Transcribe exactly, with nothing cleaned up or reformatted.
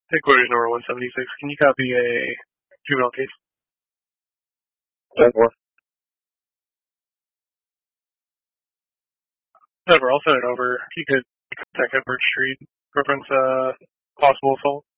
Headquarters number one seventy-six, can you copy a juvenile case? ten four. Whatever, I'll send it over. If you could contact Edward Street, reference uh, possible assault.